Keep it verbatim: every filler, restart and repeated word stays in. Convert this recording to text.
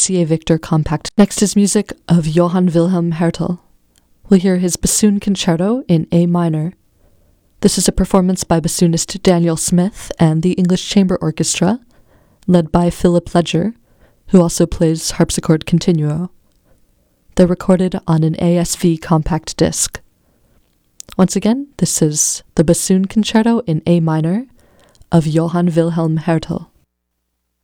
R C A Victor compact. Next is music of Johann Wilhelm Hertel. We'll hear his Bassoon Concerto in A minor. This is a performance by bassoonist Daniel Smith and the English Chamber Orchestra, led by Philip Ledger, who also plays harpsichord continuo. They're recorded on an A S V compact disc. Once again, this is the Bassoon Concerto in A minor of Johann Wilhelm Hertel.